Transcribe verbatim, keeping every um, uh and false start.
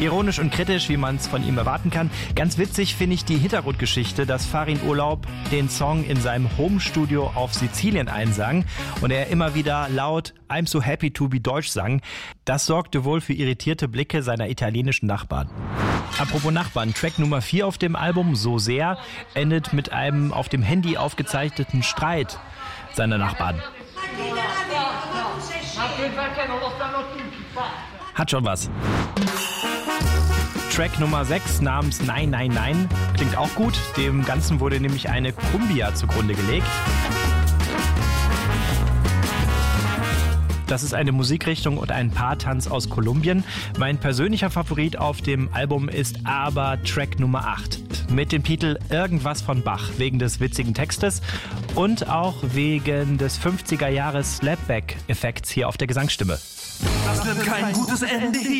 Ironisch und kritisch, wie man es von ihm erwarten kann. Ganz witzig finde ich die Hintergrundgeschichte, dass Farin Urlaub den Song in seinem Homestudio auf Sizilien einsang und er immer wieder laut I'm so happy to be Deutsch sang. Das sorgte wohl für irritierte Blicke seiner italienischen Nachbarn. Apropos Nachbarn, Track Nummer vier auf dem Album, So sehr, endet mit einem auf dem Handy aufgezeichneten Streit seiner Nachbarn. Hat schon was. Track Nummer sechs namens Nein, Nein, Nein klingt auch gut. Dem Ganzen wurde nämlich eine Cumbia zugrunde gelegt. Das ist eine Musikrichtung und ein Paartanz aus Kolumbien. Mein persönlicher Favorit auf dem Album ist aber Track Nummer acht mit dem Titel Irgendwas von Bach, wegen des witzigen Textes und auch wegen des fünfziger Jahres Slapback-Effekts hier auf der Gesangsstimme. Das wird kein gutes Ende hier.